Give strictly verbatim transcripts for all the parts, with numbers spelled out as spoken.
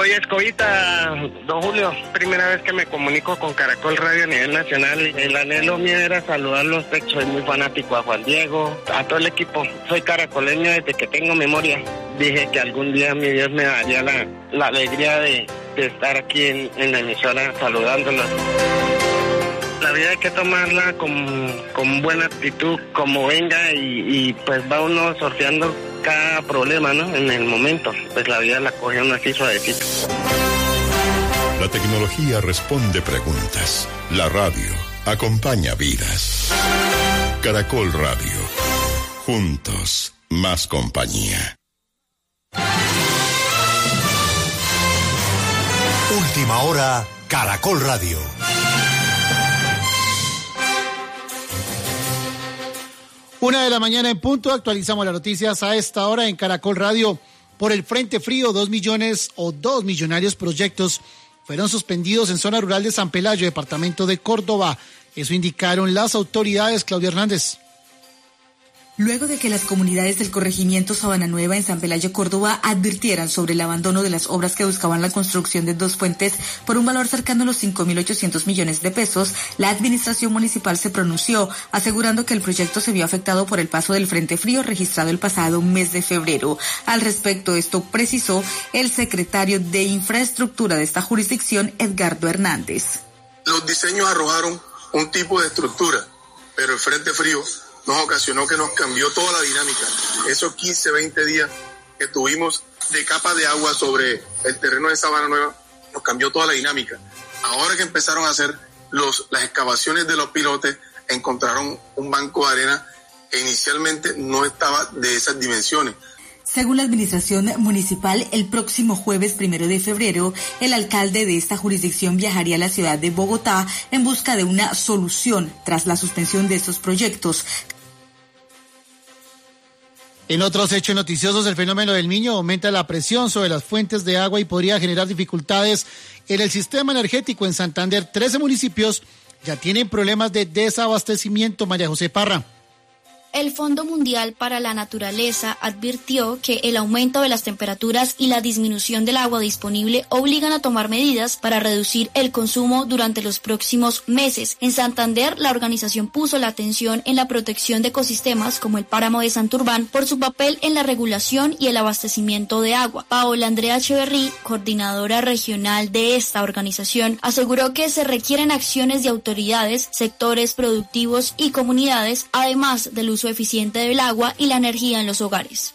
Soy Escobita, don Julio. Primera vez que me comunico con Caracol Radio a nivel nacional. El anhelo mío era saludarlos. Soy muy fanático a Juan Diego, a todo el equipo. Soy caracoleño desde que tengo memoria. Dije que algún día mi Dios me daría la, la alegría de, de estar aquí en, en la emisora saludándolos. La vida hay que tomarla con, con buena actitud, como venga, y, y pues va uno sorteando cada problema, ¿no? En el momento, pues la vida la coge uno así suavecito. La tecnología responde preguntas. La radio acompaña vidas. Caracol Radio. Juntos, más compañía. Última hora, Caracol Radio. Una de la mañana en punto, actualizamos las noticias a esta hora en Caracol Radio. Por el Frente Frío, dos millones o dos millonarios proyectos fueron suspendidos en zona rural de San Pelayo, departamento de Córdoba. Eso indicaron las autoridades. Claudia Hernández. Luego de que las comunidades del corregimiento Sabana Nueva en San Pelayo, Córdoba, advirtieran sobre el abandono de las obras que buscaban la construcción de dos fuentes por un valor cercano a los cinco mil ochocientos millones de pesos, la administración municipal se pronunció, asegurando que el proyecto se vio afectado por el paso del Frente Frío registrado el pasado mes de febrero. Al respecto, esto precisó el secretario de Infraestructura de esta jurisdicción, Edgardo Hernández. Los diseños arrojaron un tipo de estructura, pero el Frente Frío nos ocasionó que nos cambió toda la dinámica. Esos quince, veinte días que tuvimos de capa de agua sobre el terreno de Sabana Nueva, nos cambió toda la dinámica. Ahora que empezaron a hacer los, las excavaciones de los pilotes, encontraron un banco de arena que inicialmente no estaba de esas dimensiones. Según la administración municipal, el próximo jueves primero de febrero, el alcalde de esta jurisdicción viajaría a la ciudad de Bogotá en busca de una solución tras la suspensión de estos proyectos. En otros hechos noticiosos, el fenómeno del Niño aumenta la presión sobre las fuentes de agua y podría generar dificultades en el sistema energético. En Santander, trece municipios ya tienen problemas de desabastecimiento. María José Parra. El Fondo Mundial para la Naturaleza advirtió que el aumento de las temperaturas y la disminución del agua disponible obligan a tomar medidas para reducir el consumo durante los próximos meses. En Santander, la organización puso la atención en la protección de ecosistemas como el páramo de Santurbán por su papel en la regulación y el abastecimiento de agua. Paola Andrea Echeverry, coordinadora regional de esta organización, aseguró que se requieren acciones de autoridades, sectores productivos y comunidades, además del uso eficiente del agua y la energía en los hogares.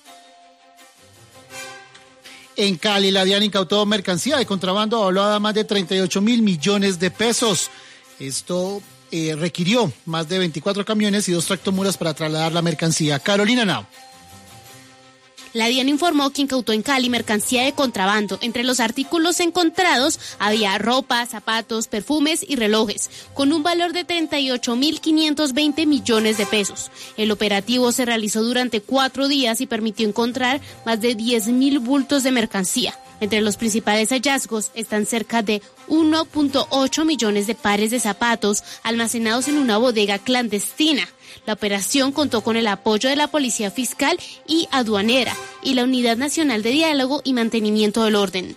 En Cali, la DIAN incautó mercancía de contrabando valuada a más de treinta y ocho mil millones de pesos. Esto eh, requirió más de veinticuatro camiones y dos tractomulas para trasladar la mercancía. Carolina Nao. La DIAN informó que incautó en Cali mercancía de contrabando. Entre los artículos encontrados había ropa, zapatos, perfumes y relojes, con un valor de treinta y ocho mil quinientos veinte millones de pesos. El operativo se realizó durante cuatro días y permitió encontrar más de diez mil bultos de mercancía. Entre los principales hallazgos están cerca de uno punto ocho millones de pares de zapatos almacenados en una bodega clandestina. La operación contó con el apoyo de la Policía Fiscal y Aduanera y la Unidad Nacional de Diálogo y Mantenimiento del Orden.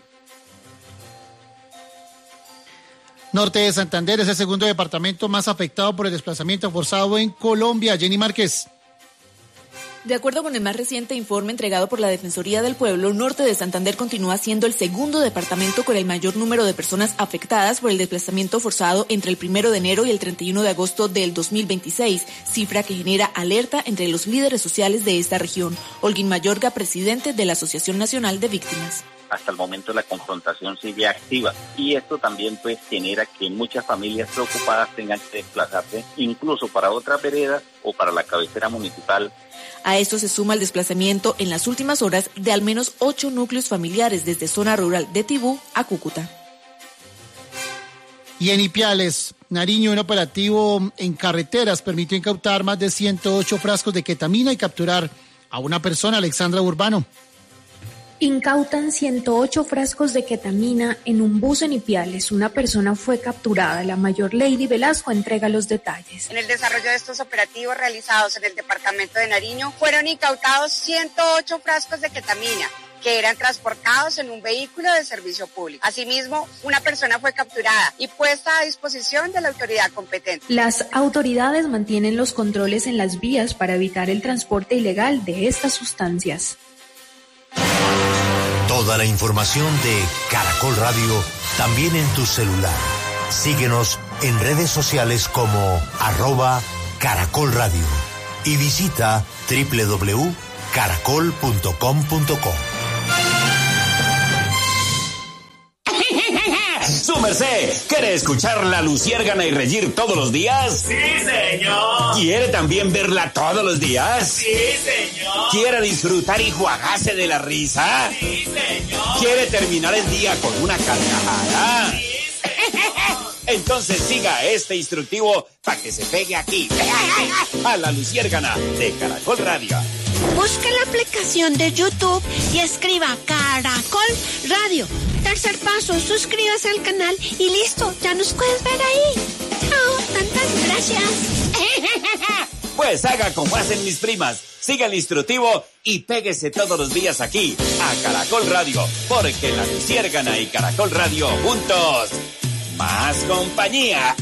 Norte de Santander es el segundo departamento más afectado por el desplazamiento forzado en Colombia. Jenny Márquez. De acuerdo con el más reciente informe entregado por la Defensoría del Pueblo, Norte de Santander continúa siendo el segundo departamento con el mayor número de personas afectadas por el desplazamiento forzado entre el primero de enero y el treinta y uno de agosto del dos mil veintiséis, cifra que genera alerta entre los líderes sociales de esta región. Holguín Mayorga, presidente de la Asociación Nacional de Víctimas. Hasta el momento la confrontación sigue activa y esto también pues genera que muchas familias preocupadas tengan que desplazarse incluso para otras veredas o para la cabecera municipal. A esto se suma el desplazamiento en las últimas horas de al menos ocho núcleos familiares desde zona rural de Tibú a Cúcuta. Y en Ipiales, Nariño, un operativo en carreteras permitió incautar más de ciento ocho frascos de ketamina y capturar a una persona. Alexandra Urbano. Incautan ciento ocho frascos de ketamina en un bus en Ipiales. Una persona fue capturada. La mayor Lady Velasco entrega los detalles. En el desarrollo de estos operativos realizados en el departamento de Nariño, fueron incautados ciento ocho frascos de ketamina, que eran transportados en un vehículo de servicio público. Asimismo, una persona fue capturada y puesta a disposición de la autoridad competente. Las autoridades mantienen los controles en las vías para evitar el transporte ilegal de estas sustancias. Toda la información de Caracol Radio también en tu celular. Síguenos en redes sociales como arroba Caracol Radio y visita doble u doble u doble u punto caracol punto com punto co. Su merced, ¿quiere escuchar La Luciérgana y reír todos los días? ¡Sí, señor! ¿Quiere también verla todos los días? ¡Sí, señor! ¿Quiere disfrutar y juagarse de la risa? ¡Sí, señor! ¿Quiere terminar el día con una carcajada? ¡Sí, señor! Entonces siga este instructivo para que se pegue aquí, a La Luciérgana de Caracol Radio. Busque la aplicación de YouTube y escriba Caracol Radio. Tercer paso, suscríbase al canal y listo, ya nos puedes ver ahí. Chao, tantas gracias. Pues haga como hacen mis primas, siga el instructivo y péguese todos los días aquí, a Caracol Radio, porque La Luciérgana y Caracol Radio juntos, más compañía.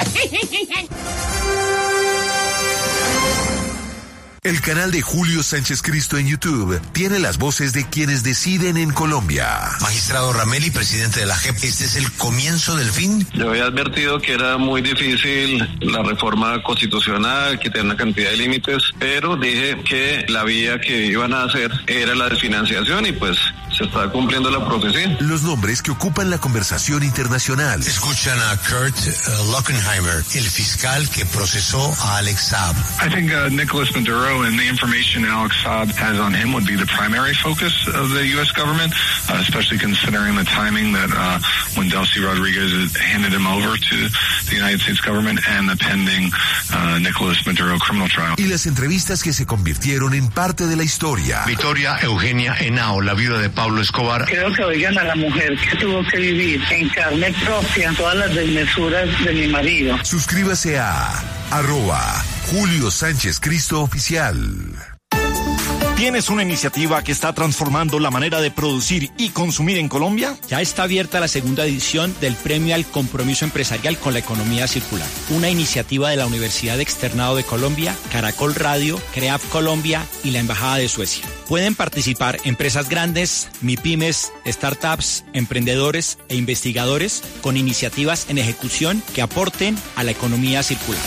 El canal de Julio Sánchez Cristo en YouTube tiene las voces de quienes deciden en Colombia. Magistrado Rameli, presidente de la J E P, ¿este es el comienzo del fin? Yo había advertido que era muy difícil la reforma constitucional, que tenía una cantidad de límites, pero dije que la vía que iban a hacer era la de financiación y pues se está cumpliendo la profecía. Los nombres que ocupan la conversación internacional. Escuchan a Kurt uh, Lockenheimer, el fiscal que procesó a Alex Saab. I think uh, Nicholas Maduro and the information Alex Saab has on him would be the primary focus of the U S government, uh, especially considering the timing that uh, when Delcy Rodriguez handed him over to the United States government and the pending uh, Nicholas Maduro criminal trial. Y las entrevistas que se convirtieron en parte de la historia. Victoria Eugenia Henao, la viuda de Pablo Escobar. Creo que oigan a la mujer que tuvo que vivir en carne propia todas las desmesuras de mi marido. Suscríbase a arroba Julio Sánchez Cristo Oficial. ¿Tienes una iniciativa que está transformando la manera de producir y consumir en Colombia? Ya está abierta la segunda edición del Premio al Compromiso Empresarial con la Economía Circular, una iniciativa de la Universidad Externado de Colombia, Caracol Radio, CREAF Colombia y la Embajada de Suecia. Pueden participar empresas grandes, MIPYMES, startups, emprendedores e investigadores con iniciativas en ejecución que aporten a la economía circular.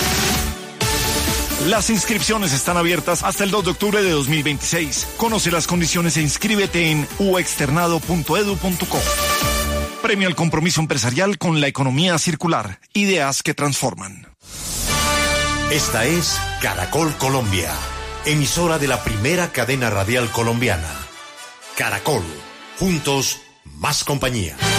Las inscripciones están abiertas hasta el dos de octubre de dos mil veintiséis. Conoce las condiciones e inscríbete en u externado punto edu punto co. Premio al Compromiso Empresarial con la Economía Circular. Ideas que transforman. Esta es Caracol Colombia, emisora de la primera cadena radial colombiana. Caracol, juntos, más compañía.